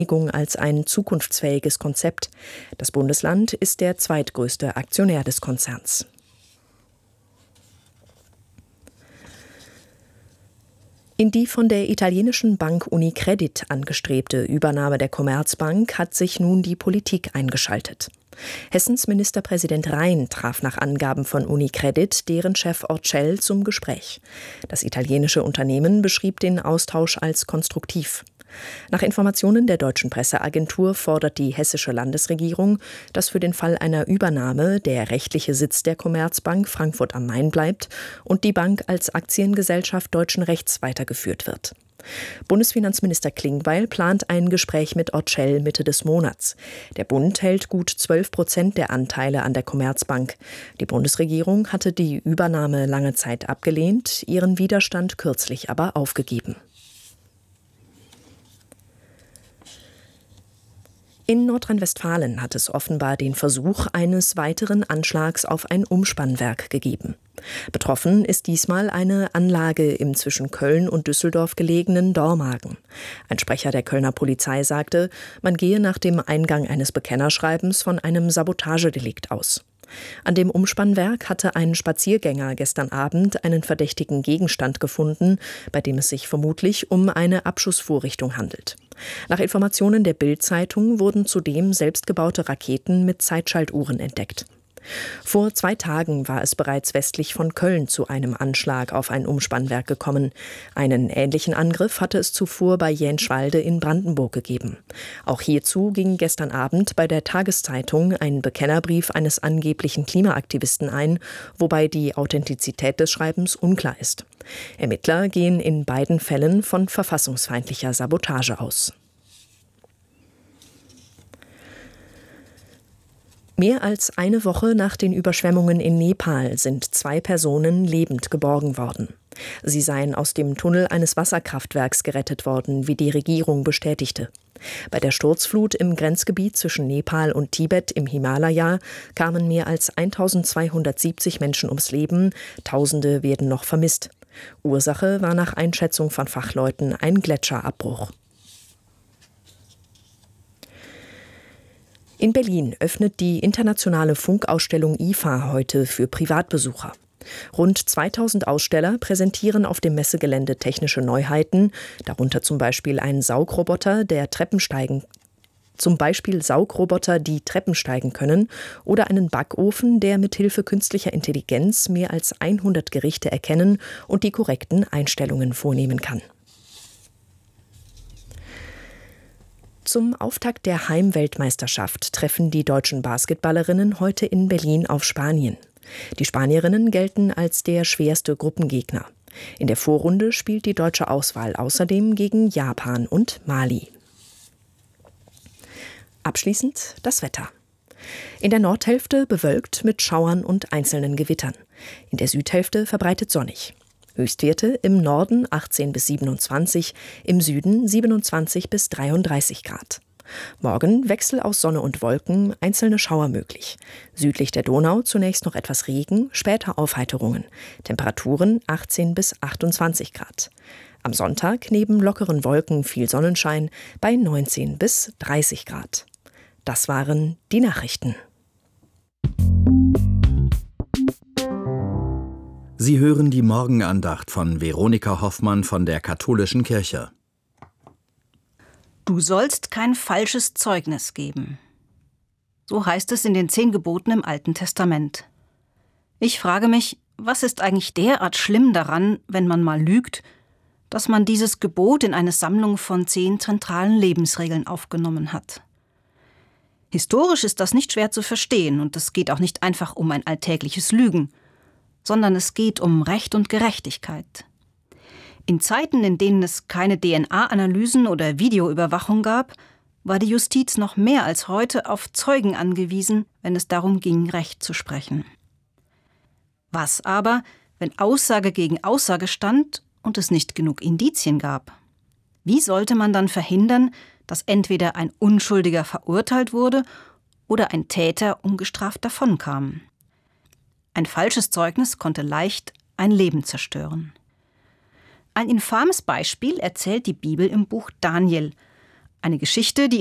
als ein zukunftsfähiges Konzept. Das Bundesland ist der zweitgrößte Aktionär des Konzerns. In die von der italienischen Bank Unicredit angestrebte Übernahme der Commerzbank hat sich nun die Politik eingeschaltet. Hessens Ministerpräsident Rhein traf nach Angaben von Unicredit deren Chef Orcel zum Gespräch. Das italienische Unternehmen beschrieb den Austausch als konstruktiv. Nach Informationen der deutschen Presseagentur fordert die hessische Landesregierung, dass für den Fall einer Übernahme der rechtliche Sitz der Commerzbank Frankfurt am Main bleibt und die Bank als Aktiengesellschaft deutschen Rechts weitergeführt wird. Bundesfinanzminister Klingbeil plant ein Gespräch mit Orcel Mitte des Monats. Der Bund hält gut 12% der Anteile an der Commerzbank. Die Bundesregierung hatte die Übernahme lange Zeit abgelehnt, ihren Widerstand kürzlich aber aufgegeben. In Nordrhein-Westfalen hat es offenbar den Versuch eines weiteren Anschlags auf ein Umspannwerk gegeben. Betroffen ist diesmal eine Anlage im zwischen Köln und Düsseldorf gelegenen Dormagen. Ein Sprecher der Kölner Polizei sagte, man gehe nach dem Eingang eines Bekennerschreibens von einem Sabotagedelikt aus. An dem Umspannwerk hatte ein Spaziergänger gestern Abend einen verdächtigen Gegenstand gefunden, bei dem es sich vermutlich um eine Abschussvorrichtung handelt. Nach Informationen der Bild-Zeitung wurden zudem selbstgebaute Raketen mit Zeitschaltuhren entdeckt. Vor 2 Tagen war es bereits westlich von Köln zu einem Anschlag auf ein Umspannwerk gekommen. Einen ähnlichen Angriff hatte es zuvor bei Jänschwalde in Brandenburg gegeben. Auch hierzu ging gestern Abend bei der Tageszeitung ein Bekennerbrief eines angeblichen Klimaaktivisten ein, wobei die Authentizität des Schreibens unklar ist. Ermittler gehen in beiden Fällen von verfassungsfeindlicher Sabotage aus. Mehr als eine Woche nach den Überschwemmungen in Nepal sind 2 Personen lebend geborgen worden. Sie seien aus dem Tunnel eines Wasserkraftwerks gerettet worden, wie die Regierung bestätigte. Bei der Sturzflut im Grenzgebiet zwischen Nepal und Tibet im Himalaya kamen mehr als 1270 Menschen ums Leben, Tausende werden noch vermisst. Ursache war nach Einschätzung von Fachleuten ein Gletscherabbruch. In Berlin öffnet die internationale Funkausstellung IFA heute für Privatbesucher. Rund 2000 Aussteller präsentieren auf dem Messegelände technische Neuheiten, darunter zum Beispiel einen Saugroboter, die Treppen steigen können, oder einen Backofen, der mithilfe künstlicher Intelligenz mehr als 100 Gerichte erkennen und die korrekten Einstellungen vornehmen kann. Zum Auftakt der Heimweltmeisterschaft treffen die deutschen Basketballerinnen heute in Berlin auf Spanien. Die Spanierinnen gelten als der schwerste Gruppengegner. In der Vorrunde spielt die deutsche Auswahl außerdem gegen Japan und Mali. Abschließend das Wetter. In der Nordhälfte bewölkt mit Schauern und einzelnen Gewittern. In der Südhälfte verbreitet sonnig. Höchstwerte im Norden 18 bis 27, im Süden 27 bis 33 Grad. Morgen Wechsel aus Sonne und Wolken, einzelne Schauer möglich. Südlich der Donau zunächst noch etwas Regen, später Aufheiterungen. Temperaturen 18 bis 28 Grad. Am Sonntag neben lockeren Wolken viel Sonnenschein bei 19 bis 30 Grad. Das waren die Nachrichten. Sie hören die Morgenandacht von Veronika Hoffmann von der Katholischen Kirche. Du sollst kein falsches Zeugnis geben. So heißt es in den 10 Geboten im Alten Testament. Ich frage mich, was ist eigentlich derart schlimm daran, wenn man mal lügt, dass man dieses Gebot in eine Sammlung von 10 zentralen Lebensregeln aufgenommen hat? Historisch ist das nicht schwer zu verstehen und es geht auch nicht einfach um ein alltägliches Lügen, sondern es geht um Recht und Gerechtigkeit. In Zeiten, in denen es keine DNA-Analysen oder Videoüberwachung gab, war die Justiz noch mehr als heute auf Zeugen angewiesen, wenn es darum ging, Recht zu sprechen. Was aber, wenn Aussage gegen Aussage stand und es nicht genug Indizien gab? Wie sollte man dann verhindern, dass entweder ein Unschuldiger verurteilt wurde oder ein Täter ungestraft davonkam? Ein falsches Zeugnis konnte leicht ein Leben zerstören. Ein infames Beispiel erzählt die Bibel im Buch Daniel. Eine Geschichte, die